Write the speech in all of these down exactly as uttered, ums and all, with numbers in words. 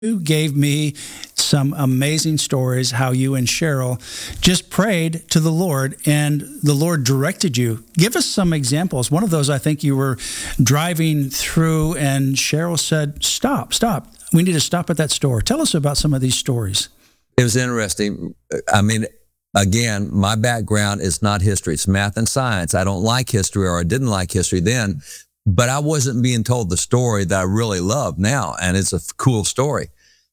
You gave me some amazing stories how you and Cheryl just prayed to the Lord and the Lord directed you. Give us some examples. One of those, I think you were driving through and Cheryl said, stop, stop. We need to stop at that store. Tell us about some of these stories. It was interesting. I mean, again, my background is not history. It's math and science. I don't like history, or I didn't like history then. But I wasn't being told the story that I really love now, and it's a cool story.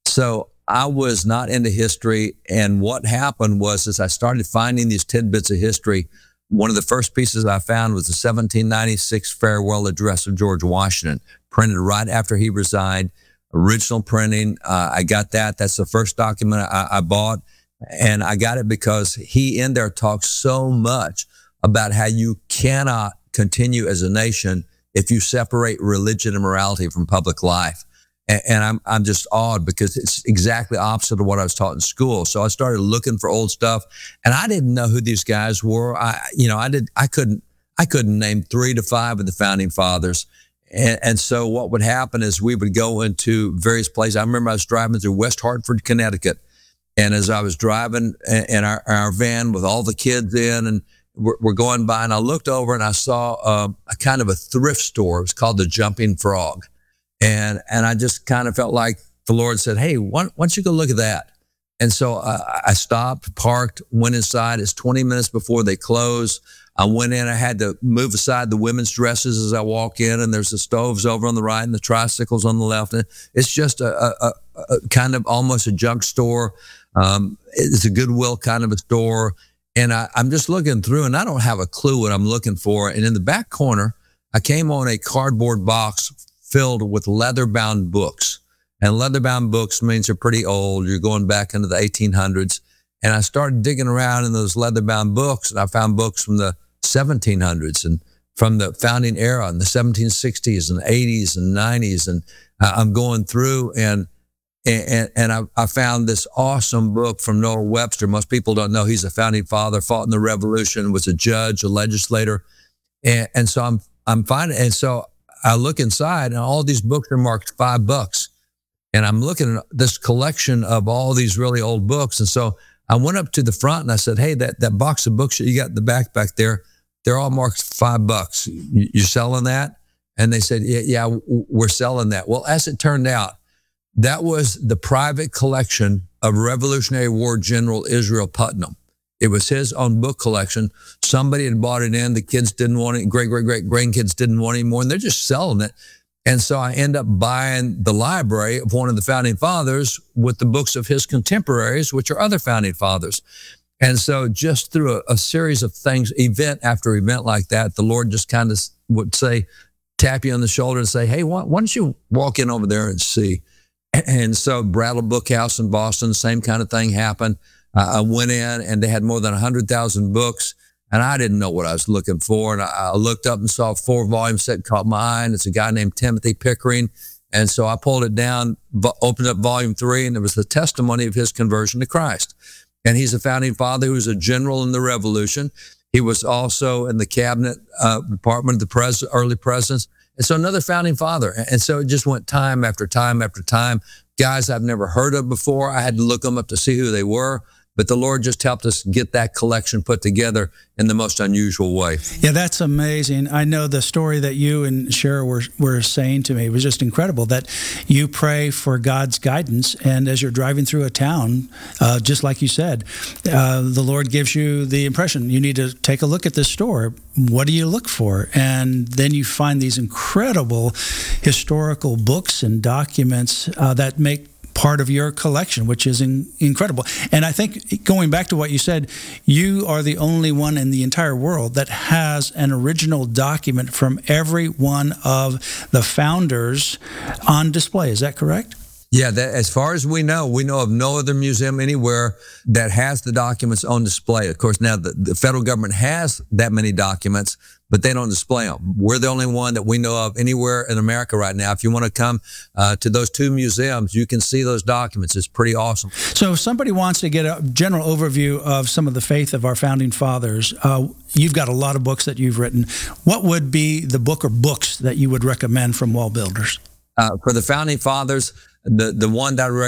So I was not into history, and what happened was as I started finding these tidbits of history, one of the first pieces I found was the seventeen ninety-six farewell address of George Washington, printed right after he resigned, original printing. Uh, I got that. That's the first document I, I bought, and I got it because he in there talks so much about how you cannot continue as a nation if you separate religion and morality from public life. And, and I'm I'm just awed because it's exactly opposite of what I was taught in school. So I started looking for old stuff, and I didn't know who these guys were. I you know I did I couldn't I couldn't name three to five of the founding fathers. And, and so what would happen is we would go into various places. I remember I was driving through West Hartford, Connecticut, and as I was driving in our, our van with all the kids in, and we're, we're going by, and I looked over and I saw uh, a kind of a thrift store. It was called the Jumping Frog. And and I just kind of felt like the Lord said, hey, why, why don't you go look at that? And so uh, I stopped, parked, went inside. It's twenty minutes before they close. I went in. I had to move aside the women's dresses as I walk in, and there's the stoves over on the right and the tricycles on the left. And it's just a, a, a, a kind of almost a junk store. Um, it's a Goodwill kind of a store. And I, I'm just looking through, and I don't have a clue what I'm looking for. And in the back corner, I came on a cardboard box filled with leather-bound books. And leather-bound books means they're pretty old. You're going back into the eighteen hundreds. And I started digging around in those leather-bound books, and I found books from the seventeen hundreds and from the founding era in the seventeen sixties and eighties and nineties. And I'm going through, and and, and I, I found this awesome book from Noah Webster. Most people don't know he's a founding father, fought in the Revolution, was a judge, a legislator. And, and so I'm I'm finding, and so I look inside, and all these books are marked five bucks. And I'm looking at this collection of all these really old books. And so I went up to the front and I said, hey, that, that box of books that you got in the back back there, they're all marked five bucks. You, you selling that? And they said, yeah, yeah, we're selling that. Well, as it turned out, that was the private collection of Revolutionary War General Israel Putnam. It was his own book collection. Somebody had bought it in. The kids didn't want it. Great, great, great grandkids didn't want it anymore. And they're just selling it. And so I end up buying the library of one of the founding fathers with the books of his contemporaries, which are other founding fathers. And so just through a, a series of things, event after event like that, the Lord just kind of would say, tap you on the shoulder and say, hey, why, why don't you walk in over there and see? And so Brattle Book House in Boston, same kind of thing happened. Uh, I went in, and they had more than one hundred thousand books. And I didn't know what I was looking for. And I, I looked up and saw a four-volume set caught my eye, and it's a guy named Timothy Pickering. And so I pulled it down, vo- opened up volume three, and it was the testimony of his conversion to Christ. And he's a founding father who was a general in the Revolution. He was also in the cabinet uh, department of the pres- early presidents. And so another founding father. And so it just went time after time after time. Guys I've never heard of before. I had to look them up to see who they were. But the Lord just helped us get that collection put together in the most unusual way. Yeah, that's amazing. I know the story that you and Cheryl were, were saying to me was just incredible, that you pray for God's guidance, and as you're driving through a town, uh, just like you said, uh, the Lord gives you the impression, you need to take a look at this store. What do you look for? And then you find these incredible historical books and documents uh, that make part of your collection, which is in, incredible. And I think going back to what you said, you are the only one in the entire world that has an original document from every one of the founders on display. Is that correct? Yeah, that, as far as we know, we know of no other museum anywhere that has the documents on display. Of course, now the, the federal government has that many documents, but they don't display them. We're the only one that we know of anywhere in America right now. If you want to come uh, to those two museums, you can see those documents. It's pretty awesome. So if somebody wants to get a general overview of some of the faith of our founding fathers, uh, you've got a lot of books that you've written. What would be the book or books that you would recommend from Wall Builders? Uh, for the founding fathers, the the one that I